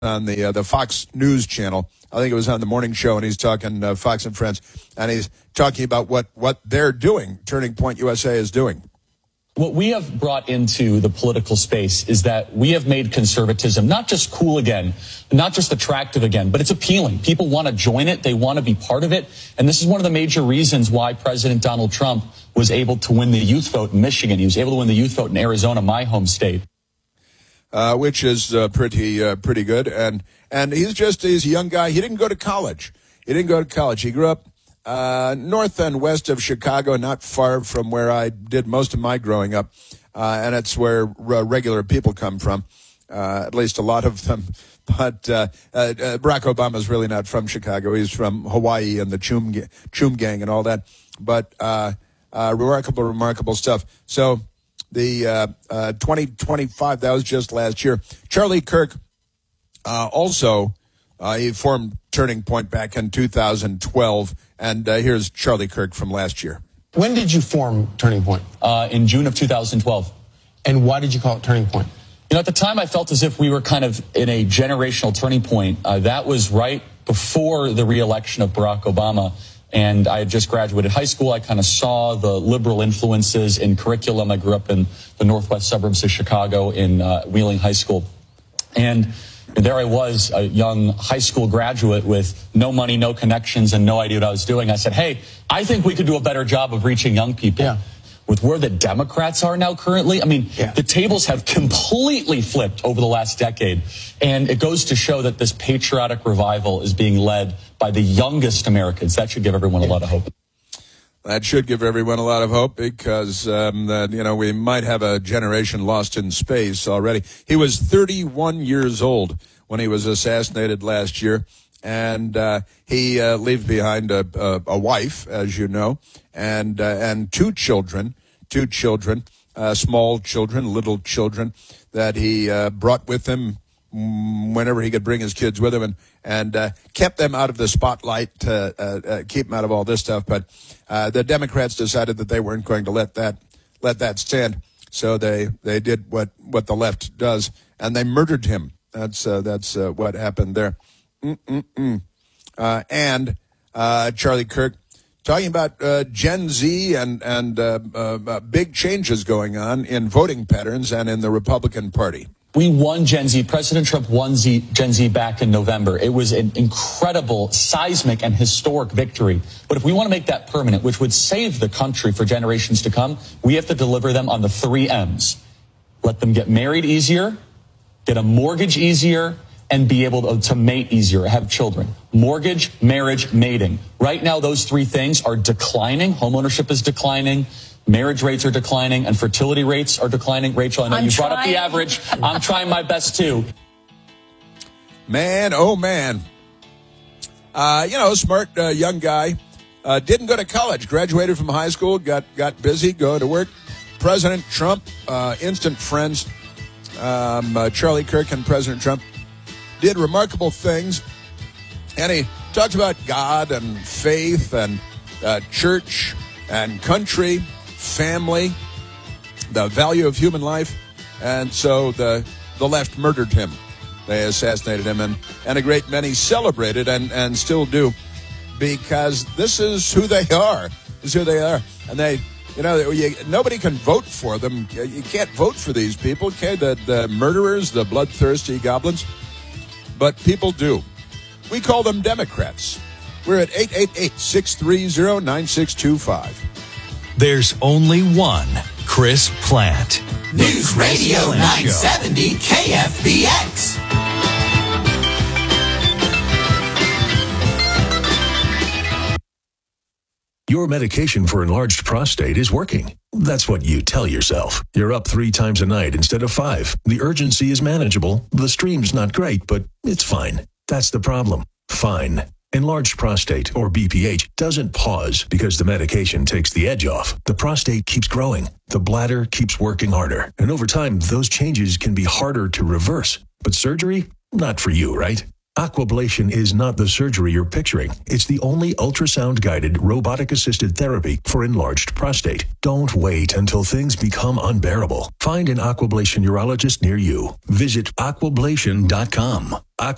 on the Fox News channel. I think it was on the morning show, and he's talking Fox and Friends, and he's talking about what they're doing, Turning Point USA is doing. What we have brought into the political space is that we have made conservatism not just cool again, not just attractive again, but it's appealing. People want to join it. They want to be part of it. And this is one of the major reasons why President Donald Trump was able to win the youth vote in Michigan. He was able to win the youth vote in Arizona, my home state. Which is pretty good. And he's a young guy. He didn't go to college. He grew up north and west of Chicago, not far from where I did most of my growing up. And it's where regular people come from, at least a lot of them. But Barack Obama is really not from Chicago. He's from Hawaii and the Chum Gang and all that. But remarkable stuff. So the 2025, that was just last year. Charlie Kirk also he formed Turning Point back in 2012. And here's Charlie Kirk from last year. When did you form Turning Point? In June of 2012. And why did you call it Turning Point? You know, at the time, I felt as if we were kind of in a generational turning point. That was right before the re-election of Barack Obama. And I had just graduated high school. I kind of saw the liberal influences in curriculum. I grew up in the northwest suburbs of Chicago in Wheeling High School. And there I was, a young high school graduate with no money, no connections, and no idea what I was doing. I said, hey, I think we could do a better job of reaching young people. Yeah. With where the Democrats are now currently, I mean, the tables have completely flipped over the last decade. And it goes to show that this patriotic revival is being led by the youngest Americans. That should give everyone a lot of hope. That should give everyone a lot of hope because, we might have a generation lost in space already. He was 31 years old when he was assassinated last year. And he leaves behind a wife, as you know, and two children, small children, little children that he brought with him whenever he could bring his kids with him, and kept them out of the spotlight to keep them out of all this stuff. But the Democrats decided that they weren't going to let that stand, so they did what the left does, and they murdered him. That's what happened there. And Charlie Kirk talking about Gen Z and big changes going on in voting patterns and in the Republican Party. We won Gen Z. President Trump won Gen Z back in November. It was an incredible, seismic, and historic victory. But if we want to make that permanent, which would save the country for generations to come, we have to deliver them on the 3 M's. Let them get married easier, get a mortgage easier, and be able to mate easier, have children. Mortgage, marriage, mating. Right now, those 3 things are declining. Homeownership is declining. Marriage rates are declining, and fertility rates are declining. Rachel, I know you brought up the average. I'm trying my best, too. Man, oh, man. Smart young guy. Didn't go to college. Graduated from high school. Got busy, going to work. President Trump, instant friends. Charlie Kirk and President Trump did remarkable things. And he talked about God and faith and church and country, family, the value of human life. And so the left murdered him. They assassinated him, and a great many celebrated and still do, because this is who they are. This is who they are. And nobody can vote for them. You can't vote for these people, okay? The murderers, the bloodthirsty goblins. But people do. We call them Democrats. We're at 888-630-9625. There's only one Chris Plante. News Radio 970 KFBX. Your medication for enlarged prostate is working. That's what you tell yourself. You're up 3 times a night instead of 5. The urgency is manageable. The stream's not great, but it's fine. That's the problem. Fine. Enlarged prostate, or BPH, doesn't pause because the medication takes the edge off. The prostate keeps growing. The bladder keeps working harder. And over time, those changes can be harder to reverse. But surgery? Not for you, right? Aquablation is not the surgery you're picturing. It's the only ultrasound-guided, robotic-assisted therapy for enlarged prostate. Don't wait until things become unbearable. Find an Aquablation urologist near you. Visit aquablation.com.